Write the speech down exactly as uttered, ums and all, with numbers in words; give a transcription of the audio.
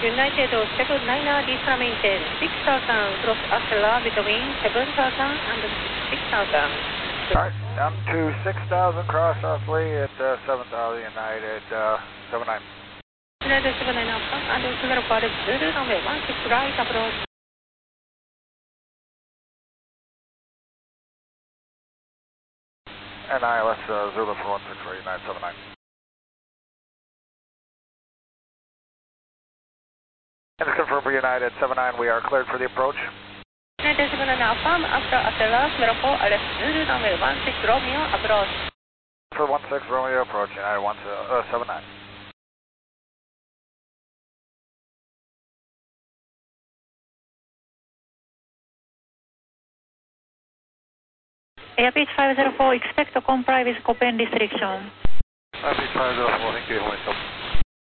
United seven niner, Lisa maintain six thousand, cross Astella between seven thousand and six thousand. Alright, down to six thousand, cross softly at uh, seven thousand, United uh, seven nine. United seven nine Alpha, and zero for zero runway one six right approach. And I L S uh, Zulu for one six for United seven nine. And to confirm for United seven nine, we are cleared for the approach. United seven nine Alpha, after Astella, zero four, L S Zulu runway one six Romeo approach. For one six Romeo approach, United one seven nine. Airbus five zero four, expect to comply with Copen restriction. Airbus five zero four, thank you,